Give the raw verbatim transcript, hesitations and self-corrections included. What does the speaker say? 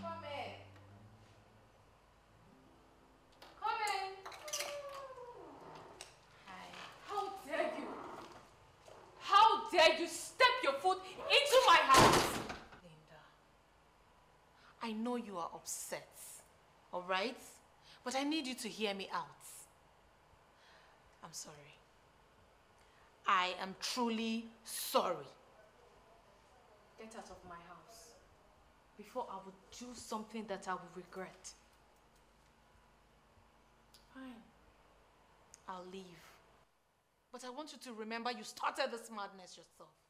Come in. Come in. Hi. How dare you? How dare you step your foot into my house? Linda, I know you are upset, all right? But I need you to hear me out. I'm sorry. I am truly sorry. Get out of my house before I would do something that I will regret. Fine. I'll leave. But I want you to remember you started this madness yourself.